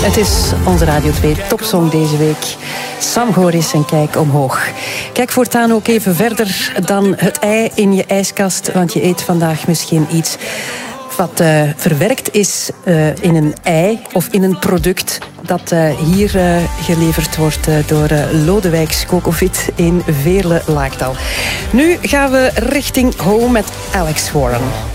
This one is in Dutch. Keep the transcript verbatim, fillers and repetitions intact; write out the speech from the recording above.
Het is onze Radio twee topsong deze week. Sam Goris en Kijk omhoog. Kijk voortaan ook even verder dan het ei in je ijskast, want je eet vandaag misschien iets wat uh, verwerkt is uh, in een ei of in een product dat uh, hier uh, geleverd wordt uh, door uh, Lodewijk Skokofit in Veerle-Laakdal. Nu gaan we richting home met Alex Warren.